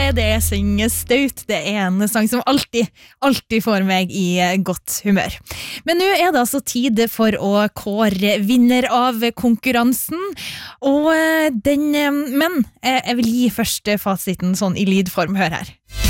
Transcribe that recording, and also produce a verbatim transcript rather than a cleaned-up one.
er det synger staut. Det er en sang som alltid, alltid får meg i godt humør. Men nå er det altså tid for å kåre vinner av konkurransen, og den, men jeg vil gi først fasiten sånn i lydform, hør her.